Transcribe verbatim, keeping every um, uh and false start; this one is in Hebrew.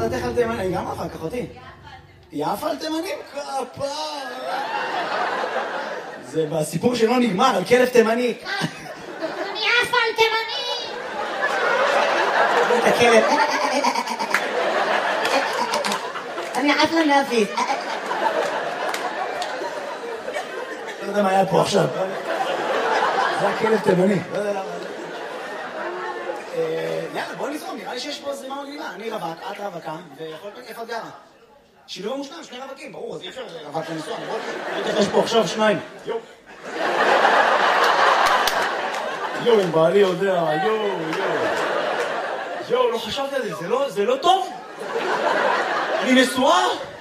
דעתך על תימנים? גם אחר כך אותי. יאף על תימנים? כפר. זה בסיפור שלא נגמר, על כלב תימני. אני יאף על תימני! את הכלב. אני יאף לנאפיס. לא יודע מה היה פה עכשיו. זה הכלב תימני. לא יודע למה. יאללה, בוא נזרום, נראה לי שיש פה זרימה מגניבה. אני רווק, את רווקה, ויכול להיות איפה את גרה. שילוב המושלם, שני רווקים, ברור, אז אי אפשר רווק לנסוע, נכון? יש פה עכשיו שניים. יו. יו, אם בעלי יודע, יו, יו. יו, לא חשבתי על זה, זה לא טוב? אני נשואה?